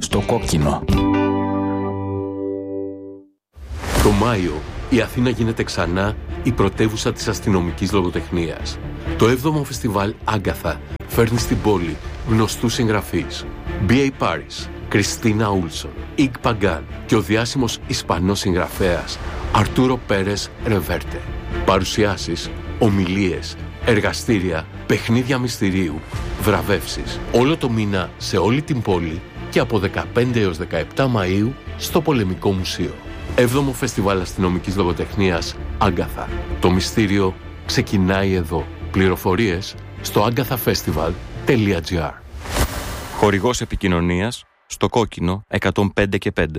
στο κόκκινο. Το Μάιο, η Αθήνα γίνεται ξανά η πρωτεύουσα της αστυνομικής λογοτεχνίας. Το 7ο φεστιβάλ Άγκαθα φέρνει στην πόλη γνωστούς συγγραφείς. B.A. Paris, Κριστίνα Ούλσον, Ικ Παγκάν και ο διάσημος Ισπανός συγγραφέας Αρτούρο Πέρες Ρεβέρτε. Παρουσιάσεις, ομιλίες, εργαστήρια, παιχνίδια μυστηρίου, βραβεύσεις. Όλο το μήνα σε όλη την πόλη και από 15 έως 17 Μαΐου στο Πολεμικό Μουσείο. 7ο Φεστιβάλ Αστυνομικής Λογοτεχνίας Άγκαθα. Το μυστήριο ξεκινάει εδώ. Πληροφορίες στο agathafestival.gr. Χορηγός επικοινωνίας στο κόκκινο 105 και 5.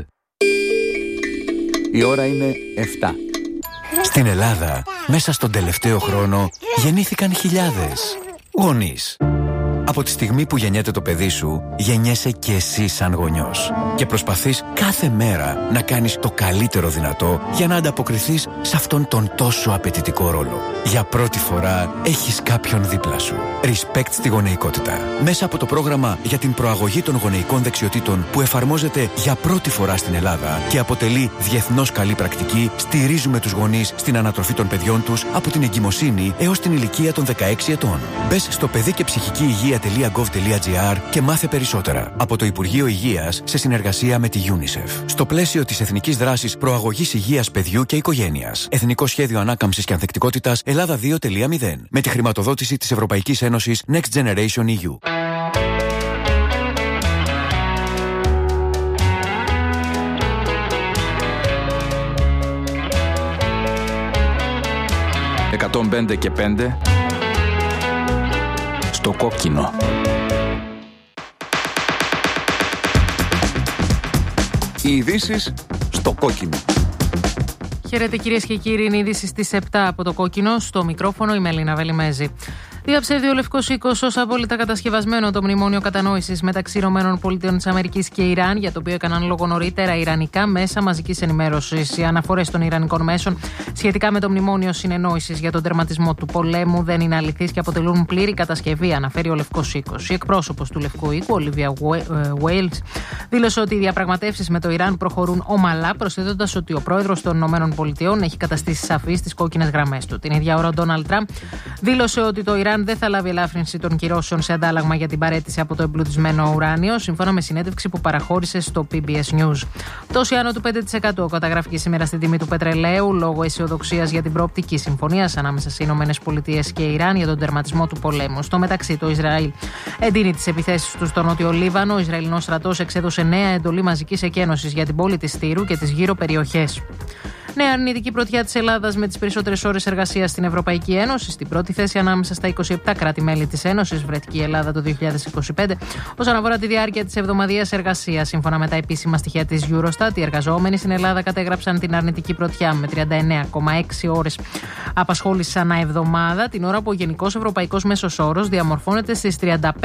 Η ώρα είναι 7. Στην Ελλάδα, μέσα στον τελευταίο χρόνο, γεννήθηκαν χιλιάδες γονείς. Από τη στιγμή που γεννιέται το παιδί σου, γεννιέσαι και εσύ σαν γονιός. Και προσπαθείς κάθε μέρα να κάνεις το καλύτερο δυνατό για να ανταποκριθείς σε αυτόν τον τόσο απαιτητικό ρόλο. Για πρώτη φορά έχεις κάποιον δίπλα σου. Respect στη γονεϊκότητα. Μέσα από το πρόγραμμα για την προαγωγή των γονεϊκών δεξιοτήτων που εφαρμόζεται για πρώτη φορά στην Ελλάδα και αποτελεί διεθνώς καλή πρακτική, στηρίζουμε τους γονείς στην ανατροφή των παιδιών τους από την εγκυμοσύνη έως την ηλικία των 16 ετών. Μπες στο παιδί και ψυχική υγεία.gov.gr και μάθε περισσότερα. Από το Υπουργείο Υγείας σε συνεργασία με τη UNICEF. Στο πλαίσιο της Εθνικής Δράσης Προαγωγής Υγείας Παιδιού και Οικογένειας. Εθνικό Σχέδιο Ανάκαμψης και Ανθεκτικότητας Ελλάδα 2.0. Με τη χρηματοδότηση της Ευρωπαϊκής Ένωσης Next Generation EU. «105 και 5» στο κόκκινο. Οι ειδήσεις στο κόκκινο. Χαίρετε κυρίες και κύριοι, είναι ειδήσεις στις 7 από το κόκκινο. Στο μικρόφωνο η Μελίνα Βελιμέζη. Διαψεύδει ο Λευκός Οίκος ως απόλυτα κατασκευασμένο το μνημόνιο κατανόησης μεταξύ ΗΠΑ και Ιράν, για το οποίο έκαναν λόγο νωρίτερα ιρανικά μέσα μαζικής ενημέρωσης. Οι αναφορές των ιρανικών μέσων σχετικά με το μνημόνιο συνεννόησης για τον τερματισμό του πολέμου δεν είναι αληθείς και αποτελούν πλήρη κατασκευή, αναφέρει ο Λευκός Οίκος. Η εκπρόσωπος του Λευκού Οίκου, Ολίβια Βέιλς, δήλωσε ότι οι διαπραγματεύσεις με το Ιράν προχωρούν ομαλά, προσθέτοντας ότι ο πρόεδρος των ΗΠΑ έχει καταστήσει σαφείς τις κόκκινες γραμμές του. Την ίδια ώρα, ο Ντόναλντ Τραμπ δήλωσε ότι το Ιράν δεν θα λάβει ελάφρυνση των κυρώσεων σε αντάλλαγμα για την παραίτηση από το εμπλουτισμένο ουράνιο, σύμφωνα με συνέντευξη που παραχώρησε στο PBS News. Πτώση άνω του 5% καταγράφηκε σήμερα στην τιμή του πετρελαίου, λόγω αισιοδοξίας για την προοπτική συμφωνία ανάμεσα σε ΗΠΑ και Ιράν για τον τερματισμό του πολέμου. Στο μεταξύ, το Ισραήλ εντείνει τις επιθέσεις του στο νότιο Λίβανο. Ο Ισραηλινός στρατός εξέδωσε νέα εντολή μαζικής εκένωσης για την πόλη της Τύρου και τις γύρω περιοχές. Νέα αρνητική πρωτιά της Ελλάδας με τις περισσότερες ώρες εργασίας στην Ευρωπαϊκή Ένωση. Στην πρώτη θέση ανάμεσα στα 27 κράτη-μέλη της Ένωσης βρέθηκε η Ελλάδα το 2025. Όσον αφορά τη διάρκεια της εβδομαδιαίας εργασίας, σύμφωνα με τα επίσημα στοιχεία της Eurostat, οι εργαζόμενοι στην Ελλάδα κατέγραψαν την αρνητική πρωτιά με 39,6 ώρες απασχόλησης ανά εβδομάδα, την ώρα που ο γενικός ευρωπαϊκός μέσος όρος διαμορφώνεται στις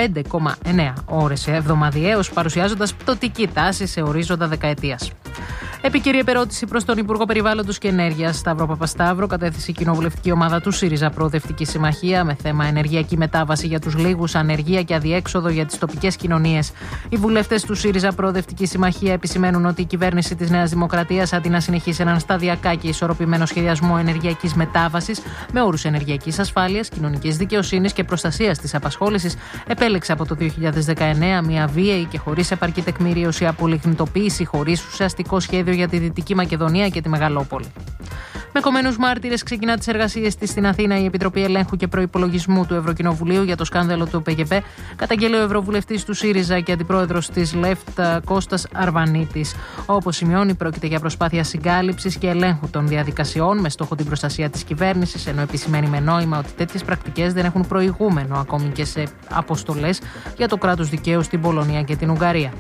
35,9 ώρες εβδομαδιαίως, παρουσιάζοντας πτωτική τάση σε ορίζοντα δεκαετίας. Επίκαιρη επερώτηση προς τον Υπουργό Περιβάλλοντος και Ενέργειας Σταύρο Παπασταύρο κατέθεσε η κοινοβουλευτική ομάδα του ΣΥΡΙΖΑ Προοδευτική Συμμαχία με θέμα ενεργειακή μετάβαση για τους λίγους, ανεργία και αδιέξοδο για τις τοπικές κοινωνίες. Οι βουλευτές του ΣΥΡΙΖΑ Προοδευτική Συμμαχία επισημαίνουν ότι η κυβέρνηση της Νέας Δημοκρατίας, αντί να συνεχίσει έναν σταδιακά και ισορροπημένο σχεδιασμό ενεργειακής μετάβασης με όρους ενεργειακής ασφάλειας, κοινωνικής δικαιοσύνης και προστασίας της απασχόλησης, επέλεξε από το 2019 μια βίαιη και χωρίς επαρκή τεκμηρίωση απολιγνητοποίηση χωρίς ουσιαστικό σχέδιο για τη Δυτική Μακεδονία και τη Μεγαλόπολη. Με κομμένους μάρτυρες ξεκινά τις εργασίες της στην Αθήνα η Επιτροπή Ελέγχου και Προϋπολογισμού του Ευρωκοινοβουλίου για το σκάνδαλο του ΠΓΠ, καταγγέλει ο Ευρωβουλευτής του ΣΥΡΙΖΑ και αντιπρόεδρος της ΛΕΦΤ Κώστας Αρβανίτης. Όπως σημειώνει, πρόκειται για προσπάθεια συγκάλυψης και ελέγχου των διαδικασιών με στόχο την προστασία της κυβέρνησης, ενώ επισημαίνει με νόημα ότι τέτοιες πρακτικές δεν έχουν προηγούμενο ακόμη και σε αποστολές για το κράτος δικαίου στην Πολωνία και την Ουγγαρία.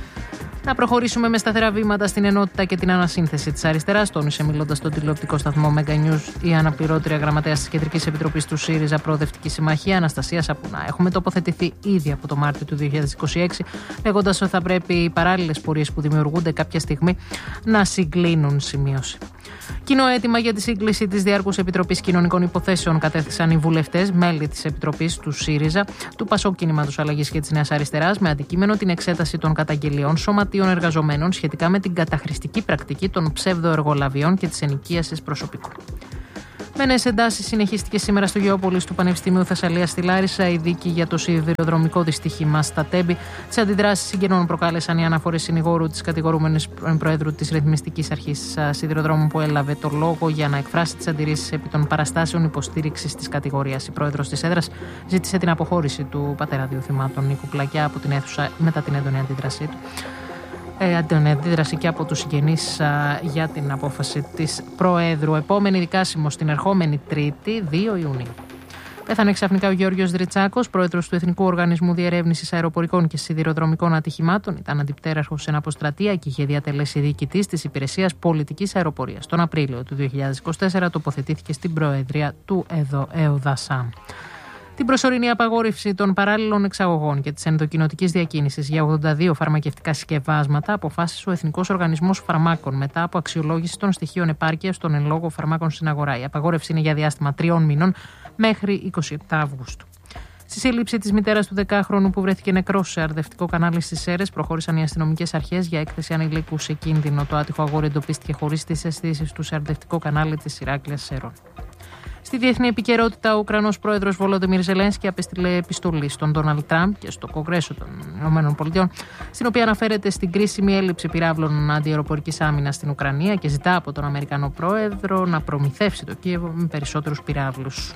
Να προχωρήσουμε με σταθερά βήματα στην ενότητα και την ανασύνθεση της αριστεράς, τόνισε μιλώντας στον τηλεοπτικό σταθμό Mega News η αναπληρώτρια γραμματέας της Κεντρικής Επιτροπής του ΣΥΡΙΖΑ Προοδευτική Συμμαχία, Αναστασία Σαπουνά. Έχουμε τοποθετηθεί ήδη από το Μάρτιο του 2026, λέγοντας ότι θα πρέπει οι παράλληλες πορείες που δημιουργούνται κάποια στιγμή να συγκλίνουν, σημείωση. Κοινό αίτημα για τη σύγκληση της Διαρκούς Επιτροπής Κοινωνικών Υποθέσεων κατέθεσαν οι βουλευτές, μέλη της Επιτροπής του ΣΥΡΙΖΑ, του ΠΑΣΟΚ Κινήματος Αλλαγής και της Νέας Αριστεράς, με αντικείμενο την εξέταση των καταγγελιών σωματείων σωματείων εργαζομένων σχετικά με την καταχρηστική πρακτική των ψευδοεργολαβιών και της ενοικίασης προσωπικού. Με νέες εντάσεις συνεχίστηκε σήμερα στο Γεώπολης του Πανεπιστημίου Θεσσαλίας στη Λάρισα η δίκη για το σιδηροδρομικό δυστύχημα στα Τέμπη. Τις αντιδράσεις συγγενών προκάλεσαν οι αναφορές συνηγόρου της κατηγορούμενης Προέδρου της Ρυθμιστικής Αρχής Σιδηροδρόμου, που έλαβε το λόγο για να εκφράσει τις αντιρρήσεις επί των παραστάσεων υποστήριξης της κατηγορίας. Η πρόεδρος της έδρας ζήτησε την αποχώρηση του πατέρα δύο θυμάτων Νίκου Πλακιά από την αίθουσα μετά την έντονη αντίδρασή του. Αντίδραση και από τους συγγενείς για την απόφαση της Προέδρου. Επόμενη δικάσιμο στην ερχόμενη Τρίτη, 2 Ιουνίου. Πέθανε ξαφνικά ο Γεώργιος Δριτσάκος, πρόεδρος του Εθνικού Οργανισμού Διερεύνησης Αεροπορικών και Σιδηροδρομικών Ατυχημάτων. Ήταν αντιπτέραρχος σε αποστρατεία και είχε διατελέσει διοικητής της Υπηρεσίας Πολιτικής Αεροπορίας. Τον Απρίλιο του 2024 τοποθετήθηκε στην Προεδρία του ΕΟΔΑΣΑ. Την προσωρινή απαγόρευση των παράλληλων εξαγωγών και της ενδοκοινοτικής διακίνησης για 82 φαρμακευτικά συσκευάσματα αποφάσισε ο Εθνικός Οργανισμός Φαρμάκων μετά από αξιολόγηση των στοιχείων επάρκειας των εν λόγω φαρμάκων στην αγορά. Η απαγόρευση είναι για διάστημα 3 μηνών μέχρι 27 Αυγούστου. Στη σύλληψη της μητέρας του 10χρονου που βρέθηκε νεκρός σε αρδευτικό κανάλι στις Σέρρες, προχώρησαν οι αστυνομικές αρχές για έκθεση ανηλίκου σε κίνδυνο. Το άτυχο αγόρι εντοπίστηκε χωρίς τις αισθήσεις του σε αρδευτικό κανάλι της Ηράκλειας Σέρρων. Στη διεθνή επικαιρότητα, ο Ουκρανός πρόεδρος Βολοντιμίρ Ζελένσκι απέστειλε επιστολή στον Ντόναλντ Τραμπ και στο Κογκρέσο των ΗΠΑ, στην οποία αναφέρεται στην κρίσιμη έλλειψη πυράβλων αντιαεροπορικής άμυνας στην Ουκρανία και ζητά από τον Αμερικανό πρόεδρο να προμηθεύσει το Κίεβο με περισσότερους πυράβλους.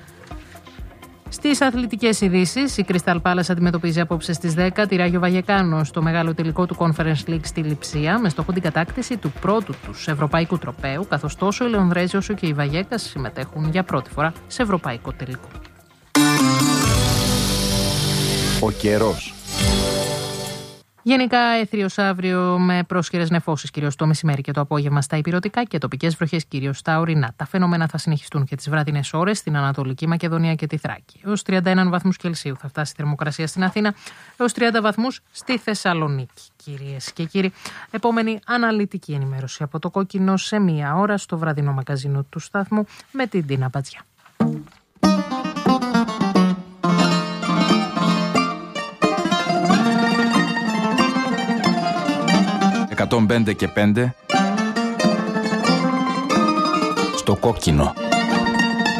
Στις αθλητικές ειδήσεις, η Crystal Palace αντιμετωπίζει απόψε στις 10 τη Ράγιο Βαγεκάνο στο μεγάλο τελικό του Conference League στη Λειψία, με στόχο την κατάκτηση του πρώτου τους ευρωπαϊκού τροπαίου, καθώς τόσο η Λεονδρέζη όσο και η Βαγέκας συμμετέχουν για πρώτη φορά σε ευρωπαϊκό τελικό. Ο καιρός. Γενικά έθριος αύριο με πρόσχερες νεφώσεις κυρίως το μεσημέρι και το απόγευμα στα ηπειρωτικά και τοπικές βροχές κυρίως στα ορεινά. Τα φαινόμενα θα συνεχιστούν και τις βραδινές ώρες στην Ανατολική Μακεδονία και τη Θράκη. Έως 31 βαθμούς Κελσίου θα φτάσει η θερμοκρασία στην Αθήνα, έως 30 βαθμούς στη Θεσσαλονίκη. Κυρίες και κύριοι, επόμενη αναλυτική ενημέρωση από το Κόκκινο σε 1 ώρα στο βραδινό μαγκαζίνο του σταθμού με την Τίνα Μπατζιά. 105 και 5 στο Κόκκινο.